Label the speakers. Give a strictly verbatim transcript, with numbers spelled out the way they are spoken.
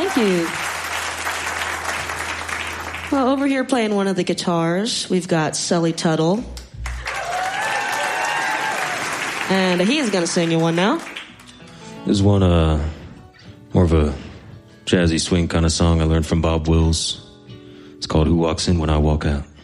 Speaker 1: Thank you. Well, over here playing one of the guitars, we've got Sully Tuttle. And he's going to sing you one now.
Speaker 2: This is one, uh, more of a jazzy swing kind of song I learned from Bob Wills. It's called Who Walks In When I Walk Out.